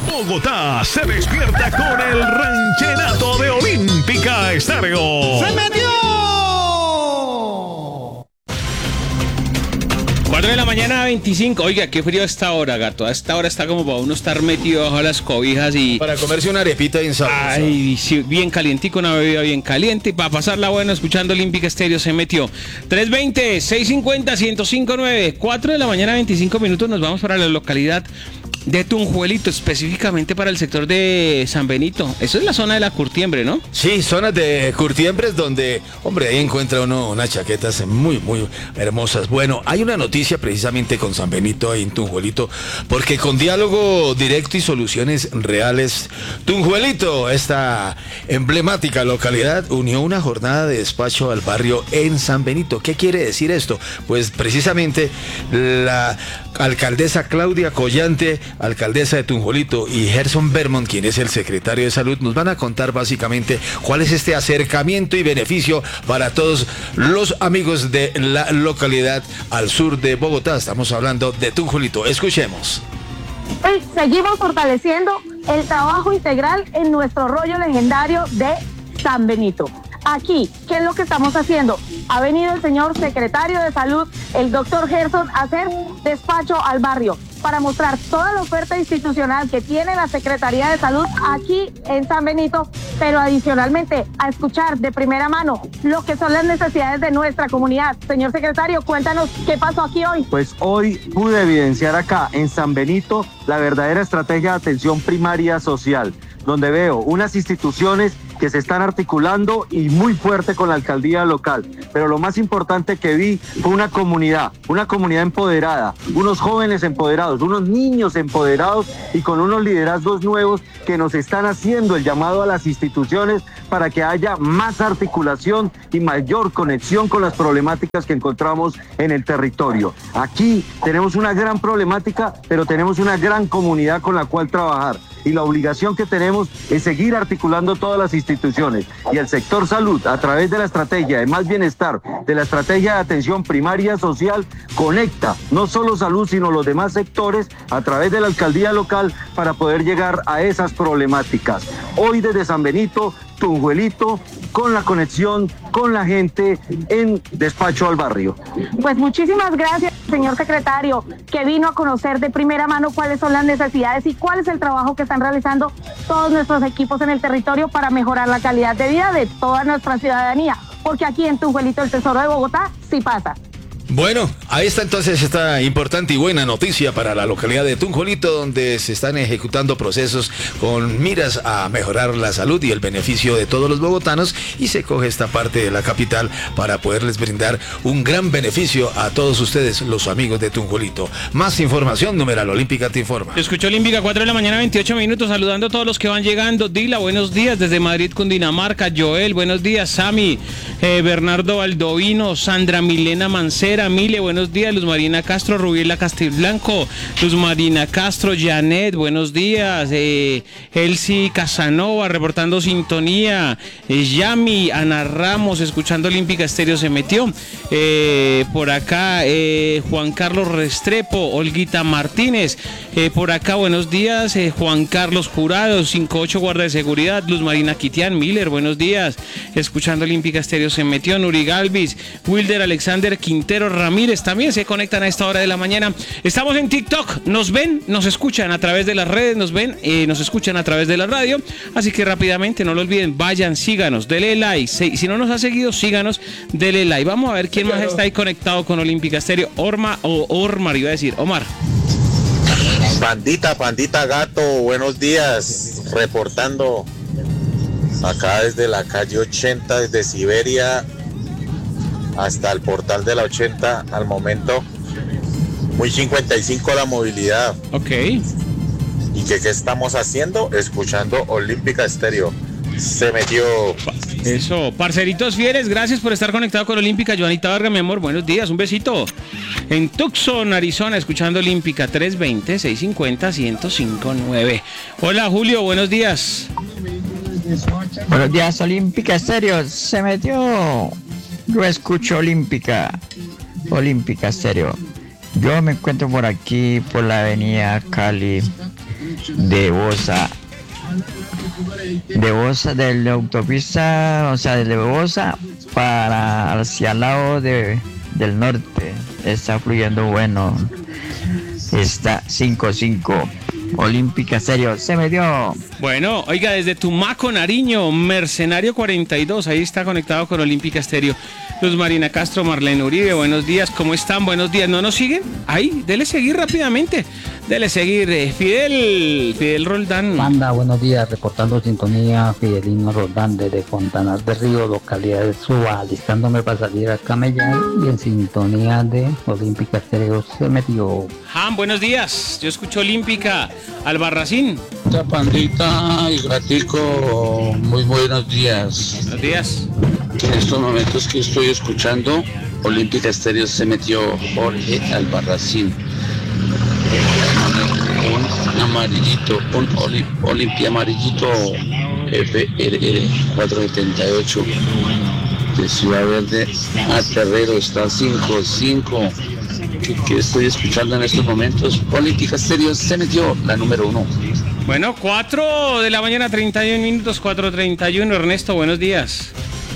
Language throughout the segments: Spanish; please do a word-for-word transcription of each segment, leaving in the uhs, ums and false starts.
Bogotá se despierta con el ranchenato de Olímpica Estéreo. ¡Se metió! cuatro de la mañana, veinticinco. Oiga, qué frío a esta hora, gato. A esta hora está como para uno estar metido bajo las cobijas y... Para comerse una arepita bien sabrosa. Ay, sí, bien calientico, una bebida bien caliente. Y para pasarla bueno, escuchando Olímpica Estéreo se metió. tres veinte, seiscientos cincuenta, ciento cinco nueve. cuatro de la mañana, veinticinco minutos. Nos vamos para la localidad de Tunjuelito, específicamente para el sector de San Benito. Eso es la zona de la Curtiembre, ¿no? Sí, zonas de Curtiembres donde, hombre, ahí encuentra uno unas chaquetas muy, muy hermosas. Bueno, hay una noticia precisamente con San Benito ahí en Tunjuelito, porque con diálogo directo y soluciones reales, Tunjuelito, esta emblemática localidad, unió una jornada de despacho al barrio en San Benito. ¿Qué quiere decir esto? Pues precisamente la alcaldesa Claudia Collante, alcaldesa de Tunjuelito, y Gerson Vermont, quien es el secretario de Salud, nos van a contar básicamente cuál es este acercamiento y beneficio para todos los amigos de la localidad al sur de Bogotá. Estamos hablando de Tunjuelito. Escuchemos. Hoy seguimos fortaleciendo el trabajo integral en nuestro rollo legendario de San Benito. Aquí, ¿qué es lo que estamos haciendo? Ha venido el señor secretario de Salud, el doctor Gerson, a hacer despacho al barrio para mostrar toda la oferta institucional que tiene la Secretaría de Salud aquí en San Benito, pero adicionalmente a escuchar de primera mano lo que son las necesidades de nuestra comunidad. Señor secretario, cuéntanos qué pasó aquí hoy. Pues hoy pude evidenciar acá en San Benito la verdadera estrategia de atención primaria social, donde veo unas instituciones que se están articulando y muy fuerte con la alcaldía local. Pero lo más importante que vi fue una comunidad, una comunidad empoderada, unos jóvenes empoderados, unos niños empoderados y con unos liderazgos nuevos que nos están haciendo el llamado a las instituciones para que haya más articulación y mayor conexión con las problemáticas que encontramos en el territorio. Aquí tenemos una gran problemática, pero tenemos una gran comunidad con la cual trabajar. Y la obligación que tenemos es seguir articulando todas las instituciones y el sector salud a través de la estrategia de más bienestar, de la estrategia de atención primaria social, conecta no solo salud sino los demás sectores a través de la alcaldía local para poder llegar a esas problemáticas. Hoy desde San Benito, Tunjuelito, con la conexión con la gente en despacho al barrio. Pues muchísimas gracias, señor secretario, que vino a conocer de primera mano cuáles son las necesidades y cuál es el trabajo que están realizando todos nuestros equipos en el territorio para mejorar la calidad de vida de toda nuestra ciudadanía, porque aquí en Tunjuelito, el Tesoro de Bogotá, sí pasa. Bueno, ahí está entonces esta importante y buena noticia para la localidad de Tunjuelito, donde se están ejecutando procesos con miras a mejorar la salud y el beneficio de todos los bogotanos, y se coge esta parte de la capital para poderles brindar un gran beneficio a todos ustedes, los amigos de Tunjuelito. Más información, numeral Olímpica te informa. Escuchó Olímpica, cuatro de la mañana, veintiocho minutos, saludando a todos los que van llegando. Dila, buenos días, desde Madrid, Cundinamarca. Joel, buenos días. Sami, eh, Bernardo Baldovino, Sandra Milena Mancera, Mile, buenos días. Luz Marina Castro, Rubiela Castilblanco, Luz Marina Castro, Janet, buenos días. eh, Elsie Casanova, reportando sintonía. eh, Yami, Ana Ramos, escuchando Olímpica Estéreo se metió. Eh, por acá, eh, Juan Carlos Restrepo, Olguita Martínez. Eh, por acá, buenos días. eh, Juan Carlos Jurado, cincuenta y ocho, guarda de seguridad. Luz Marina Quitián, Miller, buenos días. Escuchando Olímpica Estéreo se metió. Nuri Galvis, Wilder Alexander Quintero Ramírez también se conectan a esta hora de la mañana. Estamos en TikTok, nos ven, nos escuchan a través de las redes, nos ven, eh, nos escuchan a través de la radio, así que rápidamente, no lo olviden, vayan, síganos, denle like, si, si no nos ha seguido, síganos, denle like. Vamos a ver quién más está ahí conectado con Olímpica Estéreo. Orma o Ormar, iba a decir, Omar. Pandita, pandita gato, buenos días, reportando acá desde la calle ochenta, desde Siberia hasta el portal de la ochenta, al momento muy cincuenta y cinco la movilidad. Ok. ¿Y que qué estamos haciendo? Escuchando Olímpica Estéreo. Se metió. Eso, parceritos fieles, gracias por estar conectado con Olímpica. Joanita Vargas, mi amor, buenos días, un besito. En Tucson, Arizona, escuchando Olímpica, tres veinte, seiscientos cincuenta, ciento cinco nueve. Hola Julio, buenos días. Buenos días, Olímpica Estéreo, se metió. Yo escucho Olímpica, Olímpica Estéreo. Yo me encuentro por aquí, por la avenida Cali, de Bosa. De Bosa, de la autopista, o sea, de Bosa para hacia el lado de, del norte. Está fluyendo bueno. Está cinco cinco. Olímpica Estéreo, se me dio. Bueno, oiga, desde Tumaco, Nariño, Mercenario cuarenta y dos, ahí está conectado con Olímpica Estéreo. Luz Marina Castro, Marlene Uribe, buenos días, ¿cómo están? Buenos días, ¿no nos siguen? Ahí, dele seguir rápidamente, dele seguir. eh, Fidel, Fidel Roldán. Manda, buenos días, reportando sintonía, Fidelino Roldán desde Fontanas de Río, localidad de Suba, alistándome para salir a camellar y en sintonía de Olímpica Estéreo se metió. Han, buenos días, yo escucho Olímpica, Albarracín. Esta pandita y gratico, muy buenos días. Buenos días. En estos momentos que estoy escuchando, Olímpica Estéreo se metió Jorge Albarracín. Un amarillito, un oli, Olimpia amarillito F R R cuatrocientos setenta y ocho de Ciudad Verde a Terrero, está cinco cinco. Que, que estoy escuchando en estos momentos, Olímpica Estéreo se metió la número uno. Bueno, cuatro de la mañana, treinta y un minutos, cuatro treinta y uno. Ernesto, buenos días.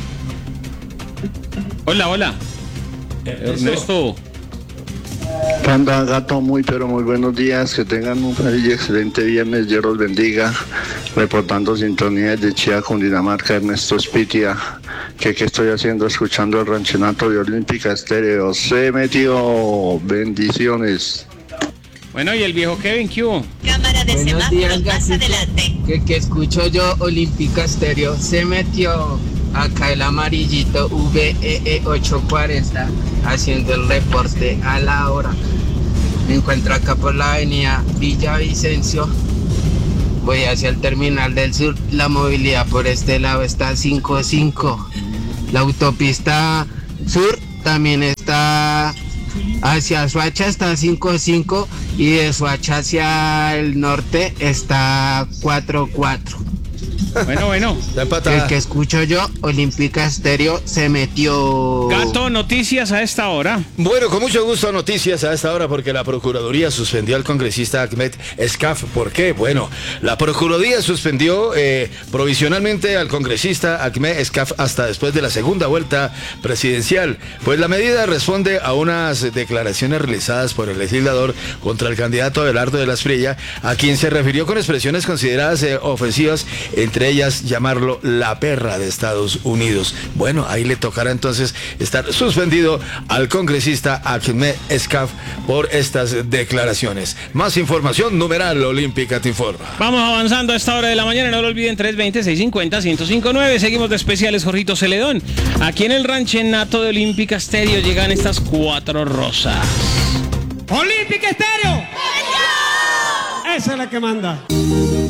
Hola, hola. Ernesto. Panda, gato, muy pero muy buenos días, que tengan un feliz y excelente viernes, Dios los bendiga. Reportando sintonía de Chía, Cundinamarca, Ernesto Spitia, que qué estoy haciendo, escuchando el ranchenato de Olímpica Estéreo, se metió, bendiciones. Bueno, ¿y el viejo Kevin, qué hubo? Cámara de Buenos días, más adelante. Que, que escucho yo, Olímpica Estéreo, se metió acá el amarillito V E E ochocientos cuarenta haciendo el reporte a la hora. Me encuentro acá por la avenida Villavicencio, voy hacia el terminal del sur, la movilidad por este lado está cinco cinco. La autopista sur también está hacia Soacha, está cinco cinco, y de Soacha hacia el norte está cuatro cuatro. Bueno, bueno. El que escucho yo, Olímpica Estéreo se metió. Gato, noticias a esta hora. Bueno, con mucho gusto noticias a esta hora porque la Procuraduría suspendió al congresista Ahmed Escaf. ¿Por qué? Bueno, la Procuraduría suspendió eh, provisionalmente al congresista Ahmed Escaf hasta después de la segunda vuelta presidencial. Pues la medida responde a unas declaraciones realizadas por el legislador contra el candidato Abelardo de la Espriella, a quien se refirió con expresiones consideradas eh, ofensivas, entre ellas llamarlo la perra de Estados Unidos. Bueno, ahí le tocará entonces estar suspendido al congresista Ahmed Escaf por estas declaraciones. Más información, numeral Olímpica te informa. Vamos avanzando a esta hora de la mañana, no lo olviden, tres veinte, seiscientos cincuenta, ciento cinco nueve. Seguimos de especiales, Jorgito Celedón. Aquí en el ranchenato de Olímpica Estéreo llegan estas cuatro rosas. ¡Olímpica Estéreo! ¡Esa es la que manda!